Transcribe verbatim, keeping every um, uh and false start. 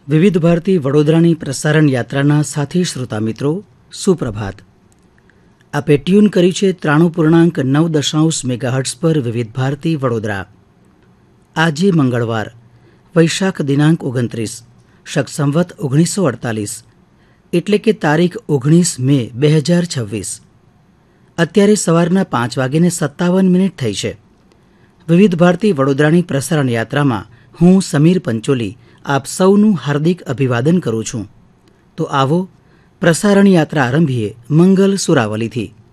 વિવિધ ભારતી વડોદરાની પ્રસારણ યાત્રાના સાથી શ્રોતા મિત્રો, સુપ્રભાત. આપે ટ્યુન કરી છે ત્રાણું પૂર્ણાંક નવ દશાંશ મેગાહર્ટ્સ પર વિવિધ ભારતી વડોદરા. આજે મંગળવાર, વૈશાખ દિનાંક ઓગણત્રીસ, શક સંવત ઓગણીસો અડતાલીસ, એટલે કે તારીખ ઓગણીસ મે બે હજાર છવ્વીસ. અત્યારે સવારના પાંચ વાગ્યે સત્તાવન મિનિટ થઈ છે. વિવિધ ભારતી વડોદરાની પ્રસારણ યાત્રામાં હું સમીર પંચોલી આપ સૌનું હાર્દિક અભિવાદન કરું છું. તો આવો પ્રસારણ યાત્રા આરંભીએ મંગલ સુરાવલીથી.